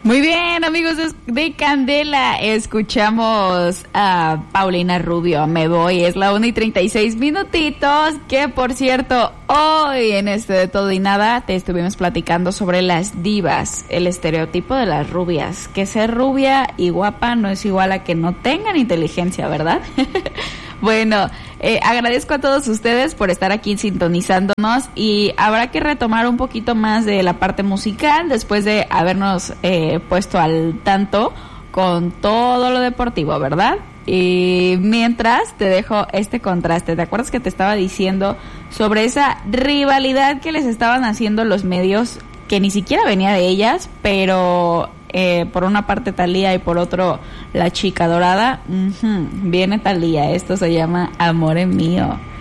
Muy bien, amigos de Candela, escuchamos a Paulina Rubio, Me Voy, es la 1:36, que por cierto, hoy en este de Todo y Nada te estuvimos platicando sobre las divas, el estereotipo de las rubias, que ser rubia y guapa no es igual a que no tengan inteligencia, ¿verdad? Bueno, agradezco a todos ustedes por estar aquí sintonizándonos y habrá que retomar un poquito más de la parte musical después de habernos puesto al tanto con todo lo deportivo, ¿verdad? Y mientras te dejo este contraste, ¿te acuerdas que te estaba diciendo sobre esa rivalidad que les estaban haciendo los medios, que ni siquiera venía de ellas, pero por una parte Thalía y por otro la chica dorada? Viene Thalía, esto se llama Amore Mío.